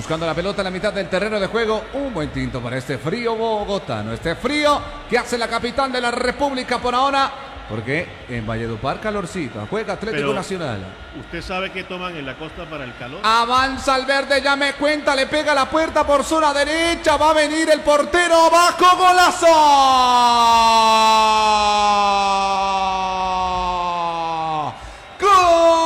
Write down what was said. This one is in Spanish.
buscando la pelota en la mitad del terreno de juego. Un buen tinto para este frío bogotano. Este frío que hace la capital de la República por ahora. Porque en Valledupar calorcito, juega Atlético Nacional. ¿Usted sabe qué toman en la costa para el calor? Avanza al verde, ya me cuenta, le pega la puerta por zona derecha, va a venir el portero, abajo, golazo.